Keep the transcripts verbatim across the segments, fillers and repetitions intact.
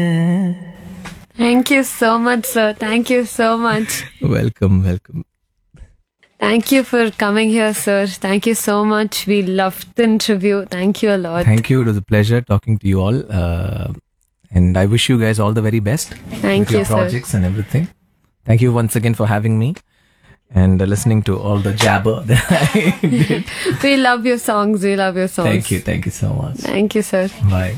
Thank you so much, sir. Thank you so much. Welcome, welcome. Thank you for coming here, sir. Thank you so much. We loved the interview. Thank you a lot. Thank you. It was a pleasure talking to you all. Uh, and I wish you guys all the very best. Thank with you, your sir. projects and everything. Thank you once again for having me and uh, listening to all the jabber that I did. We love your songs. We love your songs. Thank you. Thank you so much. Thank you, sir. Bye.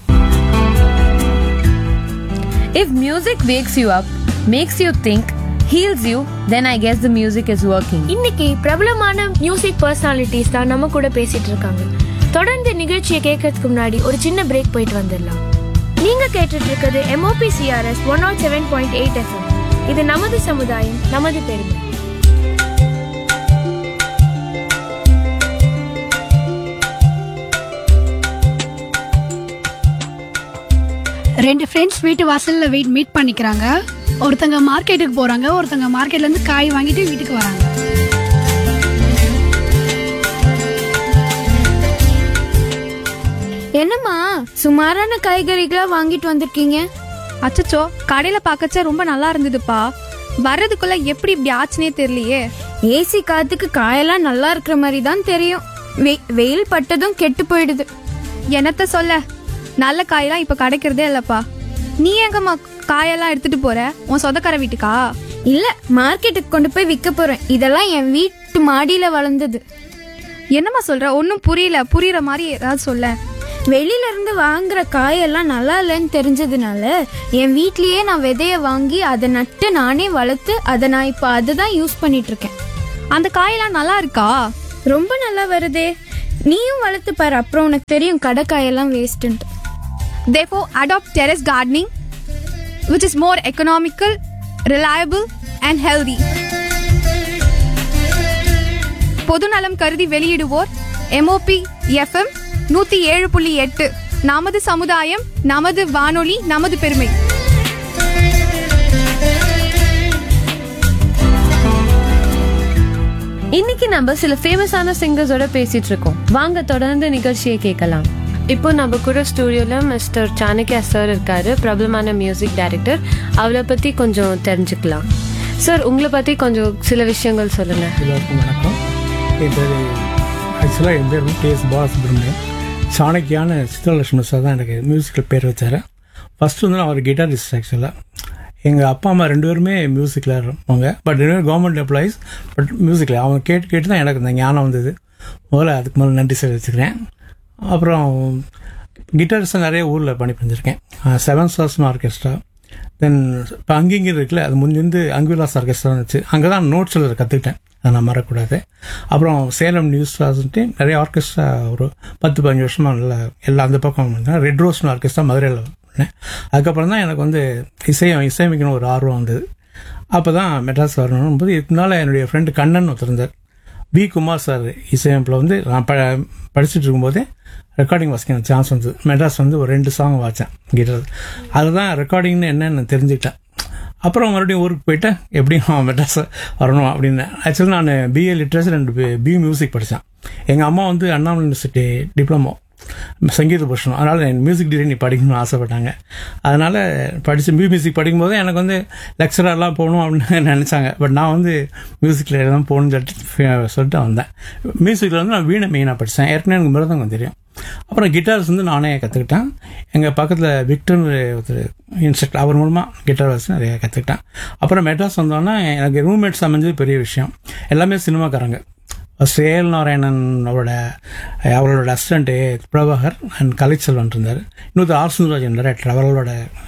If music wakes you up, makes you think, heals you, then I guess the music is working. இன்னைக்கு பிரபலமான music personalities தான் நம்ம கூட பேசிட்டு இருக்காங்க. தொடர்ந்து நிகழ்ச்சியை கேட்கறதுக்கு முன்னாடி ஒரு சின்ன பிரேக் போயிட்டு வந்துடலாம். நீங்க கேட்டுட்டு இருக்கிறது MOP CRS one not seven point eight FM. இது நமது சமுதாயம், நமது பெருமை. ரெண்டு ஃப்ரெண்ட்ஸ் வீட்டு வாசல்ல வெயிட் மீட் பண்ணிக்கிறாங்க. ஒருத்தங்க மார்க்கெட்டுக்கு போறாங்க, ஒருத்தங்க மார்க்கெட்ல இருந்து காய் வாங்கிட்டு வீட்டுக்கு வராங்க. என்னம்மா சுமாரான காய்கறிகளா வாங்கிட்டு வந்திருக்கீங்க? அச்சச்சோ, கடையில பார்க்கச்ச ரொம்ப நல்லா இருந்ததுப்பா. வர்றதுக்குள்ள எப்படி இப்படி ஆச்சுனே தெரியலையே. ஏசி காத்துக்கு காயெல்லாம் நல்லா இருக்கிற மாதிரி தான் தெரியும். வெயில் பட்டதும் கெட்டு போயிடுது. என்னத்த சொல்ல, நல்ல காயெல்லாம் இப்ப கிடைக்கிறதே இல்லப்பா. நீ எங்கம்மா காயெல்லாம் எடுத்துட்டு போற? உன் சொந்தக்கார வீட்டுக்கா? இல்ல, மார்க்கெட்டுக்கு கொண்டு போய் விற்க போறேன். இதெல்லாம் என் வீட்டு மாடியில வளர்ந்தது. என்னம்மா சொல்ற? ஒன்னும் புரியல. புரியுற மாதிரி ஏதாவது சொல்ல. வெளியில இருந்து வாங்குற காயெல்லாம் நல்லா இல்லைன்னு தெரிஞ்சதுனால என் வீட்லயே நான் விதைய வாங்கி அதை நட்டு நானே வளர்த்து அதை நான் இப்ப அதுதான் யூஸ் பண்ணிட்டு இருக்கேன். அந்த காயெல்லாம் நல்லா இருக்கா? ரொம்ப நல்லா வருதே. நீயும் வளர்த்து பாரு, அப்புறம் உனக்கு தெரியும் கடை காயெல்லாம் வேஸ்ட்ன்ட்டு. Therefore, adopt terrace gardening, which is more economical, reliable and healthy. பொதுநலம் கருதி வெளியிடுவோர் எம்ஓபி எஃப்எம் நூத்தி ஏழு புள்ளி எட்டு. நமது சமுதாயம், நமது வானொலி, நமது பெருமை. இன்னைக்கு நம்ம சில ஃபேமஸான சிங்கர்ஸோட பேசிட்டு இருக்கோம். வாங்க தொடர்ந்து நிகழ்ச்சியை கேட்கலாம். இப்போ நம்ம கூட ஸ்டூடியோல மிஸ்டர் சாணக்யா சார் இருக்காரு, பிரபலமான மியூசிக் டைரக்டர். அவளை பத்தி கொஞ்சம் தெரிஞ்சுக்கலாம். சார், உங்களை பத்தி கொஞ்சம் சில விஷயங்கள் சொல்லுங்க. எல்லாருக்கும் வணக்கம். என் பேர் ஆக்சுவலாக என் பேர் டி எஸ் பாலசுப்ரமணியம். சாணக்கியான சித்ரலட்சுமி சார் தான் எனக்கு மியூசிக்கில் பேர் வச்சார். ஃபஸ்ட்டு வந்து நான் ஒரு கிட்டாரிஸ்ட். ஆக்சுவலாக எங்கள் அப்பா அம்மா ரெண்டு பேருமே மியூசிக்கில் இருப்பாங்க. பட் ரெண்டு பேரும் கவர்மெண்ட் எம்ப்ளாயீஸ். பட் மியூசிக்கில் அவங்க கேட்டு கேட்டு தான் எனக்கு இந்த ஞானம் வந்தது. முதல்ல அதுக்கு முதல்ல நன்றி சொல்லி வச்சுக்கிறேன். அப்புறம் கிட்டாரிஸ்ட் நிறைய ஊரில் பண்ணி பண்ணியிருக்கேன். செவன் ஸ்டார்ஸ்னு ஆர்கெஸ்ட்ரா, தென் இப்போ அங்கிங்க இருக்குல்ல, அது முன்னிருந்து அங்குவிலாஸ் ஆர்கெஸ்ட்ரா இருந்துச்சு. அங்கே தான் நோட்ஸ் எழுத கற்றுக்கிட்டேன், அதை நான் மறக்கூடாது. அப்புறம் சேலம் நியூஸ் ஸ்டார்ஸ்ன்ட்டு நிறைய ஆர்கெஸ்ட்ரா ஒரு பத்து பதினஞ்சு வருஷமாக நல்லா எல்லாம் அந்த பக்கம் ரெட் ரோஸ்னு ஆர்கெஸ்ட்ரா மதுரையில் பண்ணேன். அதுக்கப்புறம் தான் எனக்கு வந்து இசை இசையமைக்கணும் ஒரு ஆர்வம் வந்தது. அப்போ தான் மெட்ராஸ் வரணும் போது இதுக்கு முன்னால் என்னுடைய ஃப்ரெண்டு கண்ணன் ஒருத்தர் இருந்தார். வி குமார் சார் இசையமைப்பில் வந்து நான் ப படிச்சுட்டு இருக்கும்போதே ரெக்கார்டிங் வாசிக்க சான்ஸ் வந்தது. மெட்ராஸ் வந்து ஒரு ரெண்டு சாங் வாச்சேன் கிட்டார். அதுதான் ரெக்கார்டிங்னு என்னன்னு தெரிஞ்சுக்கிட்டேன். அப்புறம் மறுபடியும் ஊருக்கு போயிட்டு எப்படியும் மெட்ராஸ் வரணும் அப்படின்னு. ஆக்சுவலி நான் BA literature and B music படித்தேன். எங்கள் அம்மா வந்து அண்ணாமலை யூனிவர்சிட்டி டிப்ளமோ சங்கீத பூஷணம், அதனால் எனக்கு மியூசிக் டிகிரி நீ படிக்கணும்னு ஆசைப்பட்டாங்க. அதனால் படித்து பி மியூசிக் படிக்கும்போது எனக்கு வந்து லெக்சரெல்லாம் போகணும் அப்படின்னு நினச்சாங்க. பட் நான் வந்து மியூசிக்கில் தான் போகணும்னு சொல்லிட்டு சொல்லிட்டு வந்தேன். மியூசிக்கில் வந்து நான் வீணை மெயினாக படித்தேன். ஏற்கனவே எனக்கு மிருதங்கம் தெரியும். அப்புறம் கிட்டார்ஸ் வந்து நானே கற்றுக்கிட்டேன். எங்கள் பக்கத்தில் விக்டர் ஒருத்தர் இன்ஸ்ட்ரக்டர், அவர் மூலமாக கிட்டார் வாசி நிறைய கற்றுக்கிட்டேன். அப்புறம் மெட்ராஸ் வந்தோன்னா எனக்கு ரூம்மேட்ஸ் அமைஞ்சது பெரிய விஷயம். எல்லாமே சினிமாக்காரங்க. ஃபஸ்ட் ஏஎல் நாராயணன் அவரோட அவரோட அசிஸ்டண்ட்டு பிரபாகர் அண்ட் கலைச்செல்வன் இருந்தார். இன்னொரு ஆர் சுந்தரராஜன் டைரக்டர், அவர்களோட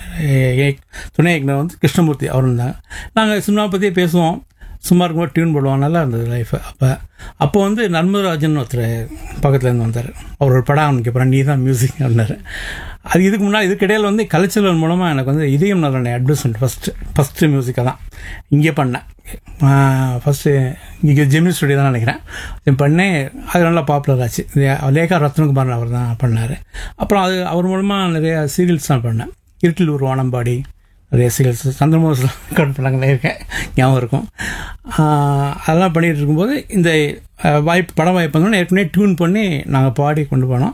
துணை இயக்குனர் வந்து கிருஷ்ணமூர்த்தி அவர் இருந்தாங்க. நாங்கள் சினிமா பற்றியே பேசுவோம், சும்மா இருக்கும்போது டியூன் போடுவோம். நல்லா இருந்தது லைஃப். அப்போ அப்போ வந்து நர்மதராஜன் ஒருத்தர் பக்கத்தில் இருந்து வந்தார். அவர் ஒரு படம் அவனுக்கு அப்புறம் நீ தான் மியூசிக் அப்படின்னாரு. அது இதுக்கு முன்னாடி இதுக்கிடையில் வந்து கலைச்செல்வன் மூலமாக எனக்கு வந்து இதயம் நல்ல அட்வர்டைஸ்மெண்ட் ஃபஸ்ட்டு ஃபஸ்ட்டு மியூசிக்காக தான் இங்கே பண்ணேன். ஃபஸ்ட்டு இங்கே ஜெமினி ஸ்டுடியோ தான் நினைக்கிறேன் பண்ணேன். அது நல்லா பாப்புலர் ஆச்சு. லேகா ரத்னகுமார் அவர் தான் பண்ணார். அப்புறம் அது அவர் மூலமாக நிறைய சீரியல்ஸ் தான் பண்ணேன். இருட்டில் ஒரு வானம்பாடி, நிறைய சீரியல்ஸ் சந்திரமோகன்லாம் கட் பண்ணாங்களே இருக்கேன், ஞாபகம் இருக்கும். அதெல்லாம் பண்ணிகிட்டு இருக்கும்போது இந்த வாய்ப்பு படம் வாய்ப்பு வந்தோன்னா ஏற்கனவே டியூன் பண்ணி நாங்கள் பாடி கொண்டு போனோம்.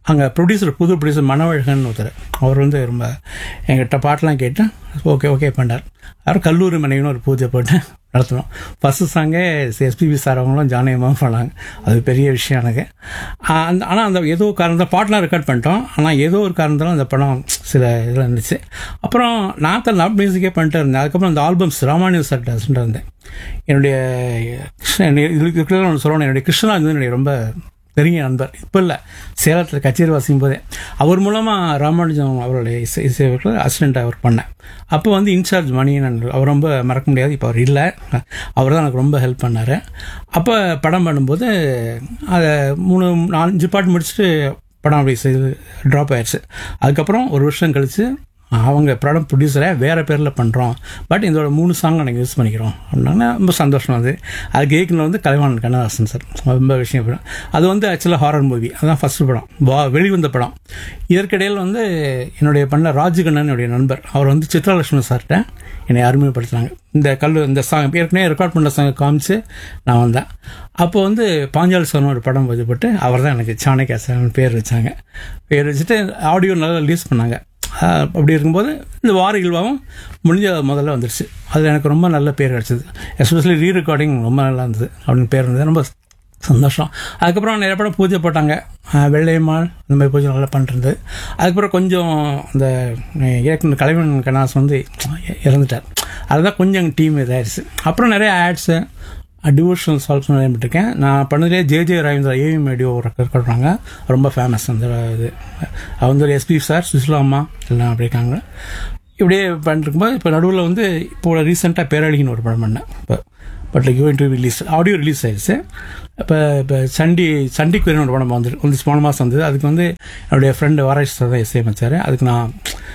அங்கே ப்ரொடியூசர் புது ப்ரொடியூசர் மனவழகன் ஒருத்தர், அவர் வந்து ரொம்ப எங்கிட்ட பாட்டெலாம் கேட்டு ஓகே ஓகே பண்ணார். அவர் கல்லூரி மனைவின்னு ஒரு பூஜை போட்டு நடத்தணும். ஃபஸ்ட்டு சாங்கே எஸ்பிபி சார் அவங்களும் ஜானகியமாக பண்ணாங்க. அது பெரிய விஷயம் எனக்கு. அந்த ஆனால் அந்த ஏதோ காரணம் பாட்டெலாம் ரெக்கார்ட் பண்ணிட்டோம். ஆனால் ஏதோ ஒரு காரணத்தாலும் அந்த படம் சில இதில் இருந்துச்சு. அப்புறம் நான் தான் லவ் மியூசிக்கே பண்ணிட்டு இருந்தேன். அதுக்கப்புறம் அந்த ஆல்பம்ஸ் ராமானுஜ சார்ட்ட அசிஸ்டண்டாக இருந்தேன். என்னுடைய கிருஷ்ண இதுக்கு ஒன்று சொல்லணும், என்னுடைய கிருஷ்ணராஜ் வந்து என்னுடைய ரொம்ப பெரிய நண்பர். இப்போ இல்லை, சேலத்தில் கச்சேரி வாசிக்கும் போதே அவர் மூலமாக ராமானுஜம் அவருடைய இசை இசையமைப்பில் அசிஸ்டண்ட்டாக ஒர்க் பண்ணேன். அப்போ வந்து இன்சார்ஜ் மணியன் அவர் ரொம்ப மறக்க முடியாது. இப்போ அவர் இல்லை, அவர் தான் எனக்கு ரொம்ப ஹெல்ப் பண்ணார். அப்போ படம் பண்ணும்போது அதை மூணு நாலஞ்சு பாட்டு முடிச்சுட்டு படம் அப்படி செய்து ட்ராப் ஆயிடுச்சு. அதுக்கப்புறம் ஒரு வருஷம் கழித்து அவங்க படம் ப்ரொடியூசரை வேறு பேரில் பண்ணுறோம், பட் இதோட மூணு சாங் நாங்கள் யூஸ் பண்ணிக்கிறோம் அப்படின்னா ரொம்ப சந்தோஷம். அது அது கேட்கணும் வந்து கலைவாணன் கண்ணதாசன் சார், ரொம்ப விஷயம். அது வந்து ஆக்சுவலாக ஹாரர் மூவி, அதுதான் ஃபஸ்ட்டு படம் வா வெளிவந்த படம். இதற்கிடையில் வந்து என்னுடைய பண்ண ராஜகண்ணன் என்னுடைய நண்பர், அவர் வந்து சித்ராலட்சுமி சார்கிட்ட என்னை அறிமுகப்படுத்தினாங்க. இந்த கல் இந்த சாங் ஏற்கனவே ரெக்கார்ட் பண்ண சாங்கை காமிச்சு நான் வந்தேன். அப்போ வந்து பாஞ்சாலி சார்னு ஒரு படம் பதிப்பட்டு அவர் தான் எனக்கு சாணக்கியா சார்னு பேர் வச்சாங்க. பேர் வச்சுட்டு ஆடியோ நல்லா ரிலீஸ் பண்ணாங்க. அப்படி இருக்கும்போது இந்த வார இல்வாவும் முடிஞ்ச முதல்ல வந்துடுச்சு. அது எனக்கு ரொம்ப நல்ல பேர் கிடச்சிது. எஸ்பெஷலி ரீ ரெக்கார்டிங் ரொம்ப நல்லா இருந்தது அப்படின்னு பேர் இருந்தது, ரொம்ப சந்தோஷம். அதுக்கப்புறம் நிறைய படம் பூஜை போட்டாங்க, வெள்ளையம்மாள் இந்த மாதிரி பூஜை நல்லா பண்ணிருந்தது. அதுக்கப்புறம் கொஞ்சம் அந்த இயக்குனர் கலைவன் கண்ணாசன் வந்து இறந்துட்டார், அதுதான் கொஞ்சம் டீம் இதாகிடுச்சு. அப்புறம் நிறைய ஆட்ஸு டிவோஷனல் சால்வ்ஸ் நிறைய பண்ணிருக்கேன். நான் பண்ணதுலேயே J J Rajendra AV மேடியோ record பண்ணுறாங்க, ரொம்ப ஃபேமஸ் அந்த இது. அது வந்து எஸ்பி சார், சுசிலா அம்மா எல்லாம் அப்படி இருக்காங்க. இப்படியே பண்ணிருக்கும்போது இப்போ நடுவில் வந்து இப்போ ரீசெண்டாக பேரழகின்னு ஒரு படம் பண்ணேன். இப்போ but like to release audio release ஆயிடுச்சு. இப்போ இப்போ சண்டி சண்டிக்கு வேணும் ஒரு படம் வந்துருக்கு, வந்து போன மாதம் வந்தது. அதுக்கு வந்து என்னுடைய ஃப்ரெண்டு வாராஜ் சார் தான் இசையமைச்சார். அதுக்கு நான்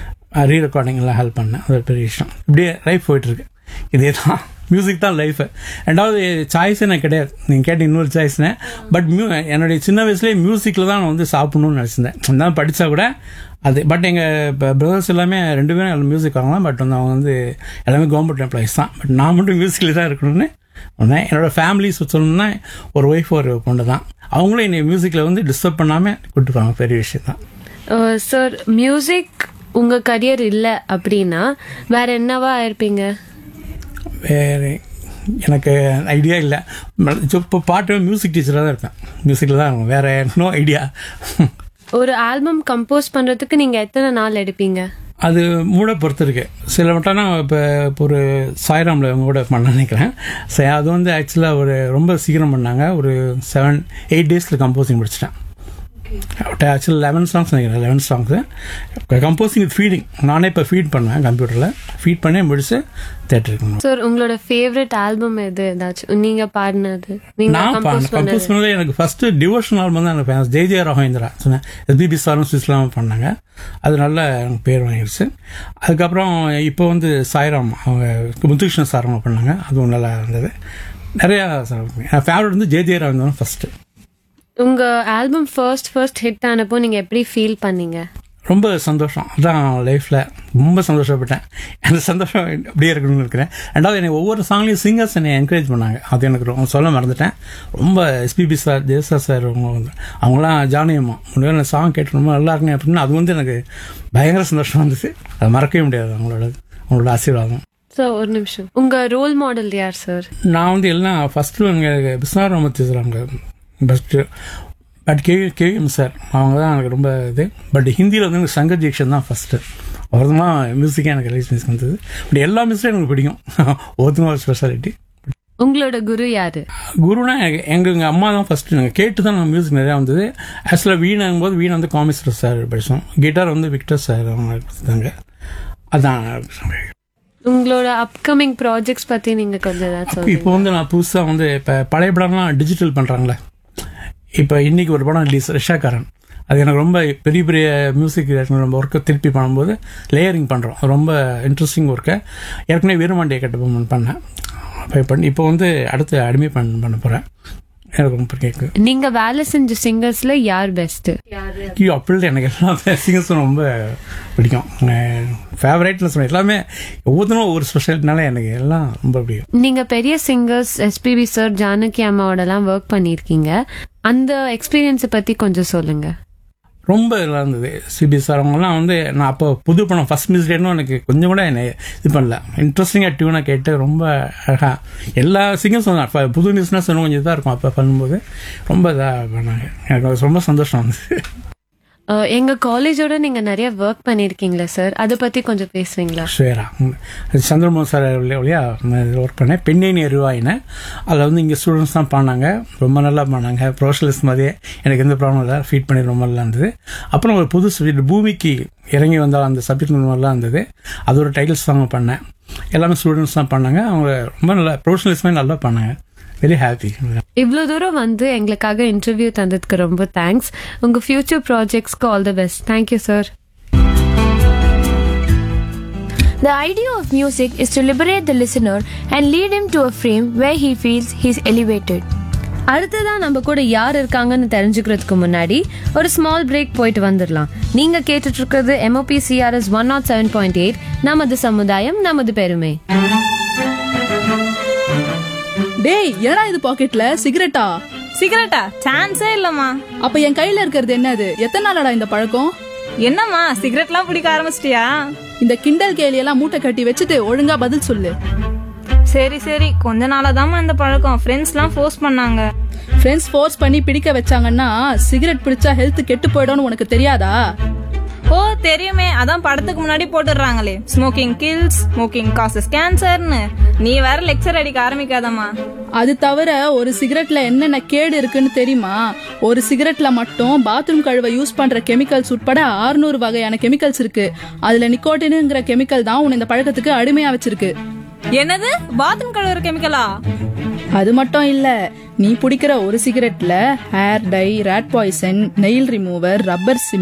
ரீ ரெக்கார்டிங் எல்லாம் ஹெல்ப் பண்ணேன். அது ஒரு பெரிய விஷயம். இப்படியே லைஃப் போயிட்டுருக்கு. இதே தான் மியூசிக் தான் லைஃபு. ரெண்டாவது சாய்ஸே நான் கிடையாது, நீங்கள் கேட்ட இன்னொரு சாய்ஸ்னேன். பட் மியூ என்னுடைய சின்ன வயசுலேயே மியூசிக்கில் தான் நான் வந்து சாப்பிடணும்னு நினச்சிருந்தேன். இருந்தாலும் படித்தா கூட அது பட் எங்கள் இப்போ பிரதர்ஸ் எல்லாமே ரெண்டு பேரும் எல்லாம் மியூசிக் வாங்கலாம். பட் வந்து அவங்க வந்து எல்லாமே கவர்மெண்ட் எம்ப்ளாயிஸ் தான். பட் நான் மட்டும் மியூசிக்கில் தான் இருக்கணும்னு ஒன்றேன். என்னோடய ஃபேமிலி சொல்லணும்னா ஒரு ஒய்ஃப் ஒரு பொண்ணு தான், அவங்களும் என்னை மியூசிக்கில் வந்து டிஸ்டர்ப் பண்ணாமல் கூப்பிட்டு போவாங்க. பெரிய விஷயம் தான் சார். மியூசிக் உங்கள் கரியர் இல்லை அப்படின்னா வேற என்னவா இருப்பீங்க? வேறு எனக்கு ஐடியா இல்லை. இப்போ பாட்டு மியூசிக் டீச்சராக தான் இருப்பேன், மியூசிக்கில் தான் இருக்கும், வேறு நோ ஐடியா. ஒரு ஆல்பம் கம்போஸ் பண்ணுறதுக்கு நீங்கள் எத்தனை நாள் எடுப்பீங்க? அது மூட பொறுத்து இருக்கு. சில மட்டும் நான் இப்போ இப்போ ஒரு சாய்ராமில் அவங்க கூட பண்ண நினைக்கிறேன். சரி, அது வந்து ஆக்சுவலாக ஒரு ரொம்ப சீக்கிரம் பண்ணாங்க. ஒரு செவன் எயிட் டேஸில் கம்போசிங் முடிச்சிட்டேன். ஆக்சுவலாக லெவன் சாங்ஸ் நினைக்கிறேன், eleven songs composing with feeding. நானே இப்போ ஃபீட் பண்ணேன் கம்ப்யூட்டரில், ஃபீட் பண்ணி முடிச்சு தேட்டருக்கு. சார் உங்களோட ஃபேவரட் ஆல்பம் எது? ஏதாச்சும் நீங்கள் பாடினது? நான் கம்போஸ் பண்ணது எனக்கு ஃபர்ஸ்ட் டிவோஷன் ஆல்பம் தான் எனக்கு ஃபேமஸ். ஜே ஜே ராகவேந்திரா சொன்னேன், எஸ்பிபி சாரும் சுவிஸ்லாம் பண்ணாங்க. அது நல்ல எனக்கு பேர் வாங்கிடுச்சு. அதுக்கப்புறம் இப்போ வந்து சாய்ராம் அவங்க முத்துகிருஷ்ணன் சார் அவங்க பண்ணாங்க, அதுவும் நல்லா இருந்தது. நிறையா என் ஃபேவரட் வந்து ஜே ஜே ராகவேந்திரா ஃபர்ஸ்ட். உங்க ஆல்பம் ஃபர்ஸ்ட் ஃபர்ஸ்ட் ஹிட் ஆனப்போ நீங்க எப்படி ஃபீல் பண்ணீங்க? ரொம்ப சந்தோஷம். அதான் லைஃப்பில் ரொம்ப சந்தோஷப்பட்டேன். அந்த சந்தோஷம் அப்படியே இருக்கணும்னு இருக்கிறேன். ரெண்டாவது எனக்கு ஒவ்வொரு சாங்லேயும் சிங்கர்ஸ் என்னை என்கரேஜ் பண்ணாங்க, அது எனக்கு ரொம்ப சொல்ல மறந்துட்டேன். ரொம்ப எஸ்பிபி சார், ஜெயசா சார், அவங்க வந்து அவங்களாம் ஜானகியம்மா முன்னாடி சாங் கேட்டு ரொம்ப நல்லா இருக்குங்க அப்படின்னு அது வந்து எனக்கு பயங்கர சந்தோஷம் வந்துச்சு. அதை மறக்கவே முடியாது அவங்களோட அவங்களோட ஆசீர்வாதம். சார் ஒரு நிமிஷம், உங்க ரோல் மாடல் யார் சார்? நான் வந்து எல்லாம் ஃபஸ்ட்டு எங்கள் விஸ்வநாராமூர்த்தி சார் அவங்க best. But K KM sir அவங்க தான் எனக்கு ரொம்ப இது. பட் ஹிந்தியில் வந்து எனக்கு சங்கர் ஜெக்ஷன் தான் ஃபஸ்ட்டு. அவர் தான் மியூசிக்காக எனக்கு ரிலீஸ் மியூசிக் வந்தது. பட் எல்லா மியூசிக்கும் எனக்கு பிடிக்கும், ஒவ்வொருத்தரும் ஒரு ஸ்பெஷாலிட்டி. உங்களோட குரு யாரு? குருனா எங்கள் எங்கள் அம்மா தான் ஃபஸ்ட்டு. நாங்கள் கேட்டு தான் நாங்கள் மியூசிக் நிறையா வந்தது. ஆக்சுவலாக வீணாகும் போது வீணை வந்து காமிஸ்டர் சார் படித்தோம், கிட்டார் வந்து விக்டர் சார் அவங்க படித்தாங்க. அதான் உங்களோட அப்கமிங் ப்ராஜெக்ட்ஸ் பற்றி நீங்கள் கொஞ்சம் ஏதாச்சும்? இப்போ வந்து நான் புதுசாக வந்து இப்போ பழைய படம்லாம் டிஜிட்டல் பண்ணுறாங்களே. இப்போ இன்றைக்கி ஒரு படம் ரிலீஸ் ரிஷாக்காரன், அது எனக்கு ரொம்ப பெரிய பெரிய மியூசிக் நம்ம ஒர்க்கை திருப்பி பண்ணும்போது லேயரிங் பண்ணுறோம், ரொம்ப இன்ட்ரெஸ்டிங் ஒர்க்கை. ஏற்கனவே வீரமாண்டிய கட்டபொம்மன் பண்ணேன், பண்ணி இப்போ வந்து அடுத்து அடிமை பண்ண பண்ண போகிறேன். எனக்கு ரொம்ப கேட்கு. நீங்கள் வேலை செஞ்ச சிங்கர்ஸில் யார் பெஸ்ட்டு? ஐயோ அப்படி எனக்கு எல்லா சிங்கர்ஸும் ரொம்ப பிடிக்கும். ஃபேவரேட்னு சொன்னேன், எல்லாமே ஒவ்வொருத்தரும் ஒவ்வொரு ஸ்பெஷாலிட்டினால எனக்கு எல்லாம் ரொம்ப பிடிக்கும். நீங்கள் பெரிய singers SPB sir, Janaki அம்மாவோடலாம் work பண்ணியிருக்கீங்க, அந்த எக்ஸ்பீரியன்ஸை பற்றி கொஞ்சம் சொல்லுங்கள். ரொம்ப இதெல்லாம் இருந்தது. சிபி சார் அவங்கெல்லாம் வந்து நான் அப்போ புது படம் ஃபர்ஸ்ட் மியூசிக்னு எனக்கு கொஞ்சம் கூட என்னை இது பண்ணல. இன்ட்ரெஸ்டிங்காக டியூனாக கேட்டு ரொம்ப அழகாக எல்லா சிங்கர்ஸ் வந்து புது மியூசிக்னா சொன்ன கொஞ்சம் இதாக இருக்கும். அப்போ பண்ணும்போது ரொம்ப இதாக பண்ணாங்க. எனக்கு ரொம்ப சந்தோஷம் இருந்துச்சு. அஹ், எங்க காலேஜோட நீங்க நிறைய ஒர்க் பண்ணிருக்கீங்களா சார், அதை பத்தி கொஞ்சம் பேசுவீங்களா? ஷுவரா சந்திரமோகன் சார் வழியா ஒர்க் பண்ணேன். பெண்ணை எருவாயினேன். அதில் வந்து இங்கே ஸ்டூடெண்ட்ஸ் தான் பாடினாங்க. ரொம்ப நல்லா பாடினாங்க. ப்ரொஃபஷனலிஸ்ட் மாதிரியே எனக்கு எந்த ப்ராப்ளம் இல்லை. ஃபீட் பண்ணி ரொம்ப நல்லா இருந்தது. அப்புறம் ஒரு புது சப்ஜெக்ட் பூமிக்கு இறங்கி வந்தால் அந்த சப்ஜெக்ட் நல்லா இருந்தது. அதோட டைட்டில்ஸ் தான் பண்ணேன். எல்லாமே ஸ்டூடெண்ட்ஸ் தான் பண்ணாங்க. அவங்க ரொம்ப நல்லா ப்ரொஃபஷனலிஸ்ட் மாதிரி நல்லா பண்ணாங்க. Very happy. இவ்வளோ தூரம் வந்து எங்களுக்காக இன்டர்வியூ தந்ததுக்கு ரொம்ப தேங்க்ஸ். உங்க future ப்ராஜெக்ட்ஸ்க்கு all the best. Thank you sir. The idea of music is to liberate the listener and lead him to a frame where he feels he's elevated. அடுத்ததான் நம்ம கூட யார் இருக்காங்கன்னு தெரிஞ்சுக்கிறதுக்கு முன்னாடி ஒரு ஸ்மால் பிரேக் போயிட்டு வந்துடலாம். நீங்க கேட்டுட்டு இருக்கிறது MOP CRS one not seven point eight நமது சமுதாயம் நமது பெருமை. டேய், என்னடா இது பாக்கெட்ல சிகரெட்டா? சிகரெட்டா? சான்ஸே இல்லம்மா. அப்ப என் கையில இருக்கிறது என்னது? எத்தனை நாளடா இந்த பழக்கம்? என்னம்மா சிகரெட்லாம் பிடிக்க ஆரம்பிச்சிட்டியா? இந்த கிண்டல் கேலி எல்லாம் மூட்டை கட்டி வச்சுட்டு ஒழுங்கா பதில் சொல்லு. சரி சரி, கொஞ்ச நாளாதாம்மா இந்த பழக்கம். ஃப்ரெண்ட்ஸ்லாம் ஃபோர்ஸ் பண்ணாங்க. ஃப்ரெண்ட்ஸ் ஃபோர்ஸ் பண்ணி பிடிக்க வச்சாங்கன்னா சிகரெட் பிடிச்சா ஹெல்த் கெட்டு போயிடும்னு உனக்கு தெரியாதா? ஓ தெரியுமே, அதான் படத்துக்கு முன்னாடி போட்டுடுறாங்களே, ஸ்மோக்கிங் கில்ஸ், ஸ்மோக்கிங் காசஸ் கேன்சர்னு. நீ வேற லெக்சர் அடிக்க ஆரம்பிக்காதம்மா. அது தவிர ஒரு சிகரெட்ல என்னென்ன கேடு இருக்குன்னு தெரியுமா? ஒரு சிகரெட்ல மட்டும் பாத்ரூம் கழுவ யூஸ் பண்ற கெமிக்கல்ஸ் உட்பட அறுநூறு வகையான கெமிக்கல்ஸ் இருக்கு. அதுல நிக்கோட்டினுங்கிற கெமிக்கல் தான் உன்னை இந்த பழக்கத்துக்கு அடிமையா வச்சிருக்கு. என்னது, பாத்ரூம் கழுவுற கெமிக்கலா? அது மட்டும் இல்ல, நீ பிடிக்கிற ஒரு சிகரெட்ல hair dye, rod poison, nail remover, rubber